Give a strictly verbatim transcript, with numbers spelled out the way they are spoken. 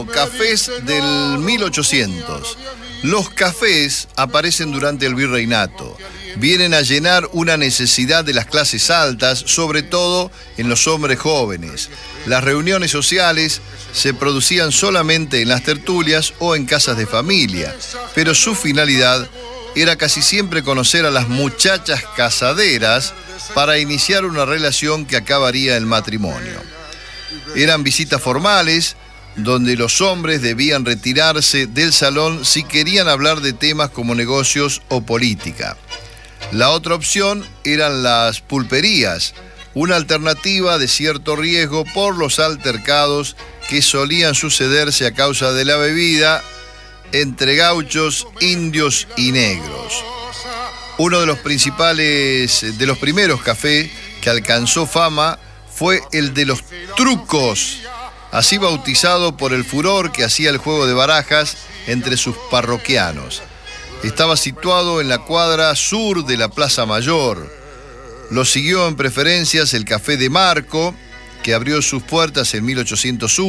Cafés del mil ochocientos. Los cafés aparecen durante el virreinato. Vienen a llenar una necesidad de las clases altas, sobre todo en los hombres jóvenes. Las reuniones sociales se producían solamente en las tertulias o en casas de familia, pero su finalidad era casi siempre conocer a las muchachas casaderas para iniciar una relación que acabaría en matrimonio. Eran visitas formales, donde los hombres debían retirarse del salón si querían hablar de temas como negocios o política. La otra opción eran las pulperías, una alternativa de cierto riesgo por los altercados que solían sucederse a causa de la bebida entre gauchos, indios y negros. Uno de los principales, de los primeros cafés que alcanzó fama fue el de los trucos, así bautizado por el furor que hacía el juego de barajas entre sus parroquianos. Estaba situado en la cuadra sur de la Plaza Mayor. Lo siguió en preferencias el Café de Marco, que abrió sus puertas en mil ochocientos uno.